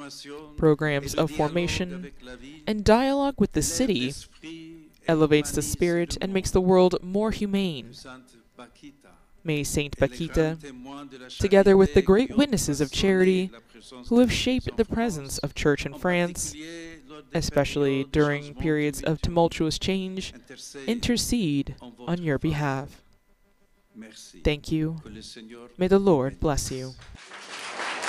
programs of formation, and dialogue with the city elevates the spirit and makes the world more humane. May Saint Paquita, together with the great witnesses of charity who have shaped the presence of Church in France, especially during periods of tumultuous change, intercede on your behalf. Thank you. May the Lord bless you.